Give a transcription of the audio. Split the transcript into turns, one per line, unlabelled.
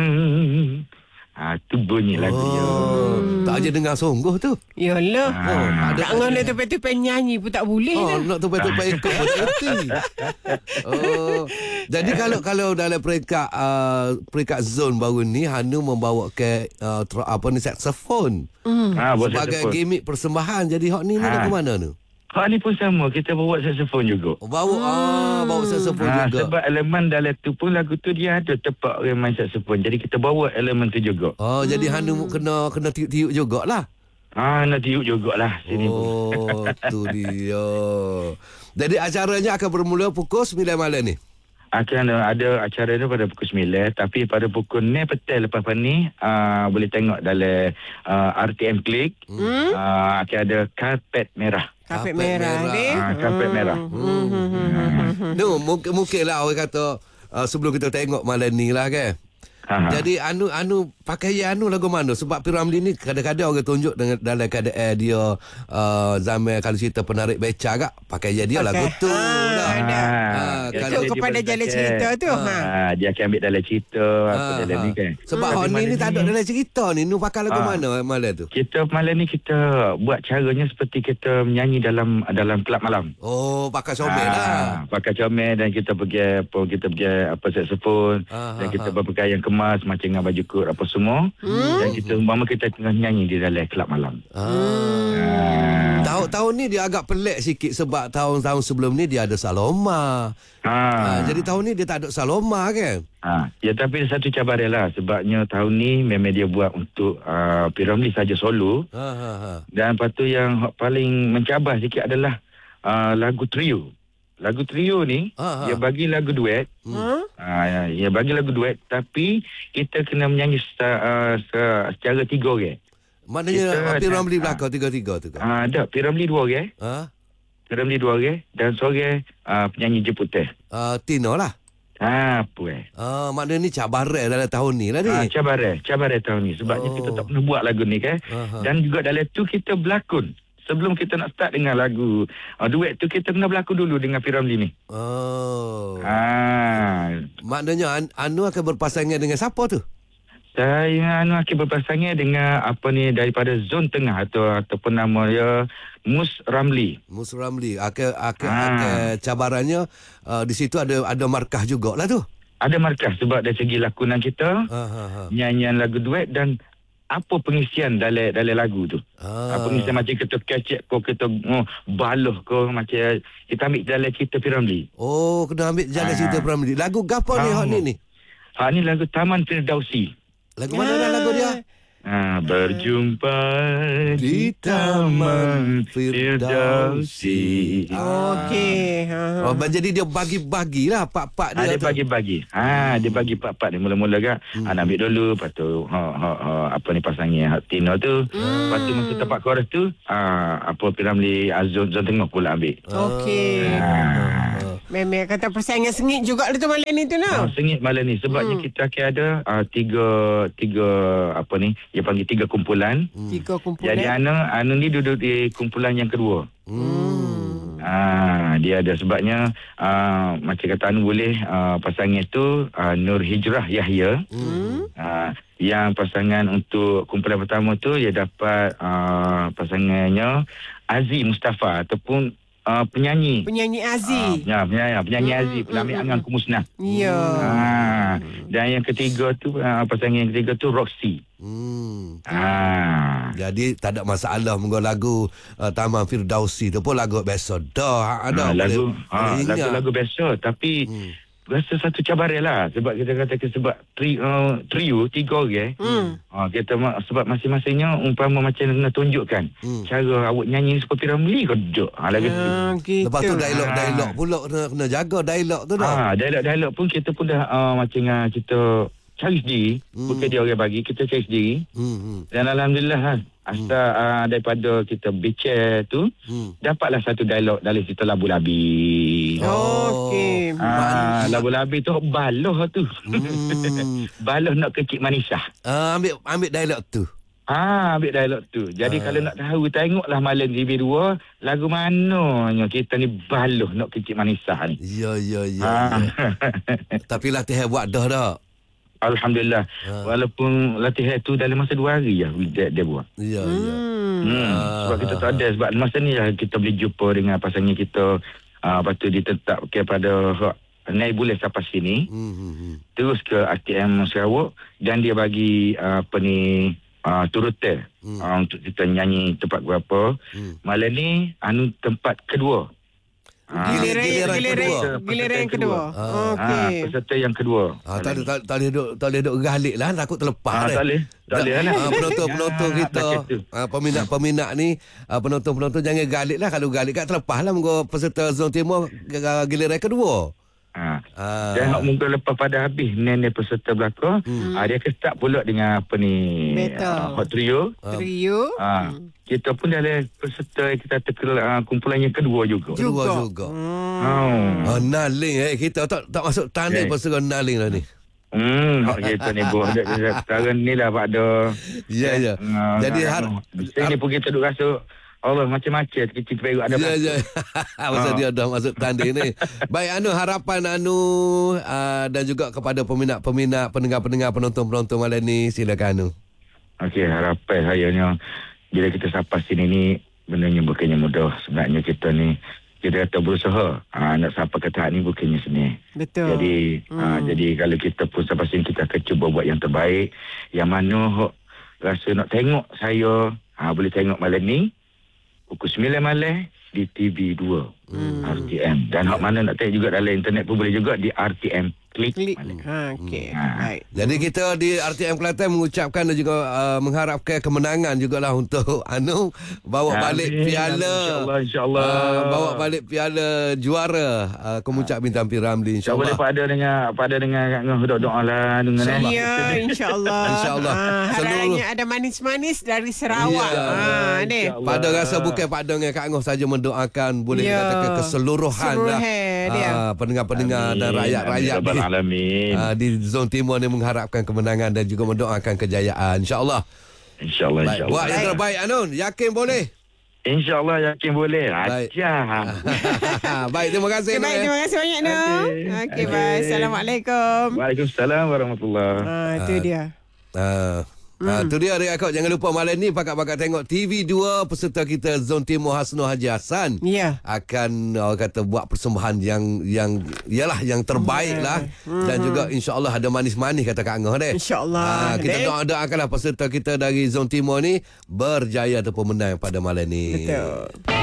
Tu bunyi lagu dia.
Tak aja dengar sungguh tu.
Yalah.
Ada
Tak ngana tepat-tepat nyanyi pun tak boleh lah.
nak tepat-tepat ikut pun erti. Jadi kalau dalam peringkat zon baru ni Hanu membawa ke saksofon. Sebagai gimmick persembahan. Jadi hak ni nak ke mana tu?
Hak ni pun sama, kita bawa saksofon juga.
Bawa saksofon juga.
Sebab elemen dalam tu pun lagu tu dia ada tempat orang main saksofon. Jadi kita bawa elemen tu juga.
Jadi Hanu kena tiup-tiup jugalah.
Nak tiup jugalah sini pun.
Tu dia. Jadi acaranya akan bermula pukul 9 malam ni.
Akan ada acara tu pada pukul 9, tapi pada pukul 9 petang lepas ni boleh tengok dalam RTM Klik. Akan ada karpet merah.
Kapet merah ni.
Karpet merah.
Mungkin lah orang kata sebelum kita tengok malam ni lah kan. Jadi anu pakaian lagu mana? Sebab P.Ramlee ni kadang-kadang orang tunjuk dengan dalam keadaan dia zaman kalau cerita penarik beca agak pakaian dia lagu tu lah.
Ikut kepada jalan cerita tu.
Dia akan ambil dalam cerita apa dalam ni kan.
Sebab ni tak ada dalam cerita ni. Nu pakai lagu mana malam tu?
Kita malam ni kita buat caranya seperti kita menyanyi dalam kelab malam.
Pakai comel lah.
Pakai comel dan kita pergi saksofon dan kita berpakaian kemas macam dengan baju kot apa semua. Dan kita tengah nyanyi di dalam kelab malam.
Tahun ni dia agak pelik sikit sebab tahun-tahun sebelum ni dia ada Saloma. Jadi tahun ni dia tak ada Saloma kan?
Ya, tapi satu cabaran lah. Sebabnya tahun ni memang dia buat untuk P.Ramlee saja solo. Dan lepas tu yang paling mencabar sikit adalah lagu trio. Lagu trio ni dia bagi lagu duet. Dia bagi lagu duet, tapi kita kena menyanyi secara 3 orang.
Maknanya P.Ramlee belakang 3-3 tu kan?
Ada P.Ramlee 2 orang. P.Ramlee 2 orang dan seorang penyanyi jemputan.
Tino lah.
Maknanya
ni cabaran dalam tahun ni lah ni.
Cabaran tahun ni. Sebabnya kita tak pernah buat lagu ni kan. Dan juga dalam tu kita berlakon. Sebelum kita nak start dengan lagu duet tu, kita kena berlakon dulu dengan P.Ramlee ni.
Maknanya Anu akan berpasangan dengan siapa tu?
Saya akan berpasangan dengan daripada zon tengah ataupun nama dia Mus Ramlee.
Mus Ramlee. Akan cabarannya di situ ada markah jugalah tu.
Ada markah sebab dari segi lakonan kita, nyanyian lagu duet dan apa pengisian dalam lagu tu. Pengisian macam kita kecek ko, kita baloh ko, macam kita ambil dalam cerita P.Ramlee.
Kena ambil jalan cerita P.Ramlee. Lagu gapo ni hak ni?
Hak ni lagu Taman Firdausi.
Lagu mana dah lagu dia?
Berjumpa di Taman Firdausi.
Okey.
Jadi
dia bagi-bagilah part-part dia.
Dia bagi-bagi. Dia bagi part-part ni mula-mula kan. Nak ambil dulu, lepas tu pasangan Tino tu. Lepas tu masa tempat chorus tu, P.Ramlee zon tengah pula ambil.
Okey. Memang kata persaingan sengit juga tu malam ni tu lah.
Sengit malam ni sebabnya kita akan ada tiga dia panggil 3 kumpulan.
3 kumpulan.
Jadi Anu ni duduk di kumpulan yang kedua. Dia ada sebabnya macam kata Anu boleh pasangan tu Nur Hijrah Yahya. Yang pasangan untuk kumpulan pertama tu dia dapat pasangannya Aziz Mustafa ataupun penyanyi
Aziz.
Penyanyi Aziz Pelami Angang Kumusnah.
Ya.
Dan yang ketiga tu pasangan yang ketiga tu Roxy.
Jadi tak ada masalah menggo lagu Taman Firdausi tu pun lagu biasa dah ada
lagu biasa tapi rasa satu cabaran lah sebab kita katakan sebab trio 3 orang kita sebab masing-masingnya umpama macam nak tunjukkan cara awak nyanyi seperti Ramlee kau duduk lagu tu.
Lepas tu dialog pula kena jaga dialog tu dah.
Dialog pun kita pun dah macam kita cari sendiri. Bukan dia orang bagi, kita cari sendiri. Dan Alhamdulillah daripada kita bicara tu dapatlah satu dialog dalam cerita Labu Labi.
Okey.
Labu Labi tu baloh tu. Baloh nak kecik manisah.
Ambil dialog tu.
Ambil dialog tu. Jadi kalau nak tahu, tengoklah malam TV2 lagu mananya kita ni baloh nak kecik manisah ni.
Ya. Tapi latihan buat dah.
Alhamdulillah. Walaupun latihan tu dalam masa 2 hari je dia buat.
Ya.
Sebab kita tak ada. Sebab masa ni lah kita boleh jumpa dengan pasangan kita. Lepas tu ditetapkan pada naik bulan sampai sini. Terus ke RTM Sarawak. Dan dia bagi turutan untuk kita nyanyi tempat berapa. Malam ni tempat kedua.
Giliran yang kedua. Okey.
Peserta yang kedua.
Tak boleh duk galik lah, takut terlepas.
Tak boleh lah.
Penonton kita, peminat ni, penonton jangan galik lah. Kalau galik kat terlepas lah peserta Zon Timur giliran kedua.
Dan mungkin lepas pada habis nenek peserta belakang, dia start pula dengan Hot Trio. Kita pun dalam peserta kita kumpulan yang kedua juga.
Naling kita tak masuk tanding peserta naling lah ni.
Kita ni buat sekarang ni lah Pak Do.
Ya. Jadi
sini pun kita duk rasa Allah macam-macam kecil perut ada.
Ya. Masa dia dah masuk tanding ni. Baik harapan dan juga kepada peminat, pendengar-pendengar, penonton-penonton malam ni, silakan
Okey, harapan saya ni bila kita sampai sini ni benarnya bukannya mudah. Sebenarnya kita ni kita kata berusaha nak sampai ke tahap ni bukannya senang.
Betul.
Jadi kalau kita pun sampai sini kita akan cuba buat yang terbaik. Yang mana rasa nak tengok saya boleh tengok malam ni pukul 9 malam di TV2 RTM. Dan mana nak tengok juga dalam internet pun boleh juga di RTM Klik.
Okey. Baik.
Jadi kita di RTM Kelantan mengucapkan dan juga mengharapkan kemenangan jugalah untuk bawa balik piala.
InsyaAllah.
Bawa balik piala juara Kemuncak Bintang P. Ramlee, insyaAllah.
Boleh pada dengan doa lah dengan
ya, insyaAllah. Harapnya ada manis-manis dari Sarawak. Ni.
Pada rasa bukan Pak Dong dengan Kak Ngoh saja mendoakan, boleh katakan keseluruhan lah pendengar-pendengar dan rakyat-rakyat di Zon Timur ni mengharapkan kemenangan dan juga mendoakan kejayaan, insyaAllah.
InsyaAllah.
Buat yang terbaik yakin boleh?
InsyaAllah yakin boleh.
Baik, terima kasih.
Terima kasih banyak Okey, bye. Assalamualaikum.
Waalaikumsalam warahmatullahi.
Itu dia.
Tu dia Rekod. Jangan lupa malam ni pakat-pakat tengok TV2 peserta kita Zon Timur Hasnul Haji Hassan akan kata buat persembahan yang terbaik lah. Dan juga insya-Allah ada manis-manis kata Kak Angah deh.
Insya-Allah.
Kita doakanlah peserta kita dari Zon Timur ni berjaya ataupun menang pada malam ni.
Betul.